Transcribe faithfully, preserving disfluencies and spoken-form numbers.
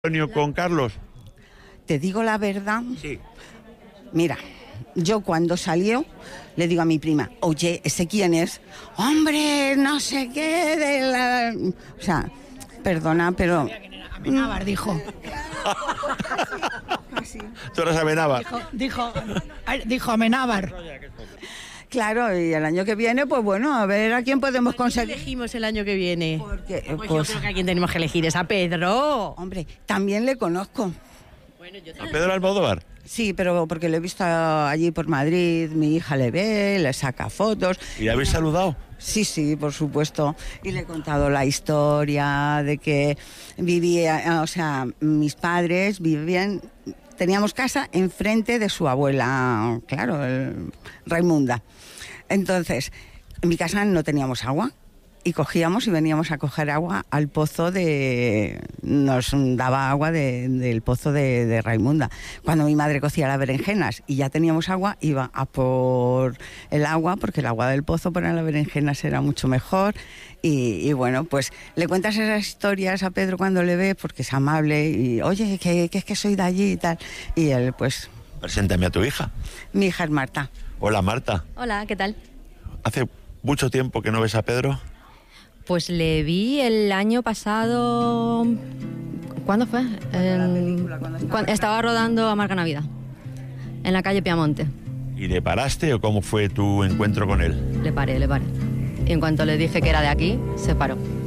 Antonio con Carlos? Te digo la verdad. Sí. Mira, yo cuando salió le digo a mi prima, oye, ¿ese quién es? Hombre, no sé qué de la... O sea, perdona, pero... Amenábar, dijo. ¿Tú eres Amenábar? Dijo, dijo, dijo Amenábar. Claro, y el año que viene, pues bueno, a ver a quién podemos conseguir. Elegimos el año que viene. Porque, Pues pues, yo creo que a quien tenemos que elegir es a Pedro. hombre, también le conozco. Bueno, yo ¿A Pedro Almodóvar? Sí, pero porque lo he visto allí por Madrid, mi hija le ve, le saca fotos. ¿Y le habéis saludado? Sí, sí, por supuesto. Y le he contado la historia de que vivía, o sea, mis padres vivían, teníamos casa enfrente de su abuela, claro, el, Raimunda. Entonces, en mi casa no teníamos agua. Y cogíamos y veníamos a coger agua al pozo de... Nos daba agua de, del pozo de, de Raimunda. Cuando mi madre cocía las berenjenas y ya teníamos agua, iba a por el agua, porque el agua del pozo para las berenjenas era mucho mejor. Y, y bueno, pues le cuentas esas historias a Pedro cuando le ve, porque es amable. Y, oye, que, que es que soy de allí y tal. Y él, pues... Preséntame a tu hija. Mi hija es Marta. Hola, Marta. Hola, ¿qué tal? ¿Hace mucho tiempo que no ves a Pedro? Pues le vi el año pasado... ¿Cuándo fue? En... Cuando estaba rodando Amarga Navidad, en la calle Piamonte. ¿Y le paraste o cómo fue tu encuentro con él? Le paré, le paré. Y en cuanto le dije que era de aquí, se paró.